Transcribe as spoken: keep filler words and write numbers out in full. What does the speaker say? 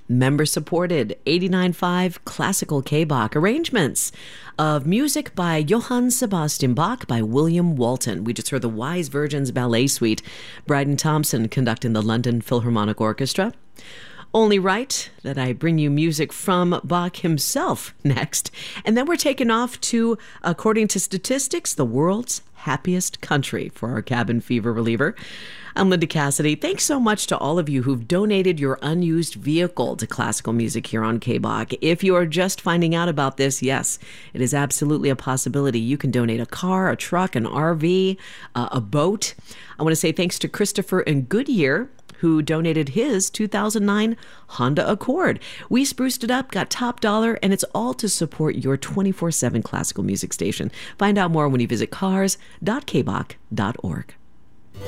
member-supported eighty-nine point five classical K-Bach arrangements of music by Johann Sebastian Bach by William Walton. We just heard the Wise Virgins Ballet Suite, Bryden Thompson conducting the London Philharmonic Orchestra. Only right that I bring you music from Bach himself next. And then we're taking off to, according to statistics, the world's happiest country for our cabin fever reliever. I'm Linda Cassidy. Thanks so much to all of you who've donated your unused vehicle to classical music here on K-Bach. If you are just finding out about this, yes, it is absolutely a possibility. You can donate a car, a truck, an R V, uh, a boat. I want to say thanks to Christopher in Goodyear, who donated his two thousand nine Honda Accord. We spruced it up, got top dollar, and it's all to support your twenty-four seven classical music station. Find out more when you visit cars dot k bach dot org.